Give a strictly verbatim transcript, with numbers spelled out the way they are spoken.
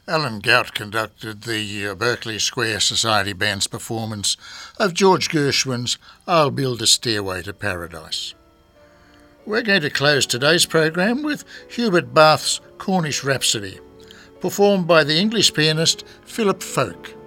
Alan Gout conducted the uh, Berkeley Square Society Band's performance of George Gershwin's I'll Build a Stairway to Paradise. We're going to close today's program with Hubert Bath's Cornish Rhapsody, performed by the English pianist Philip Folk.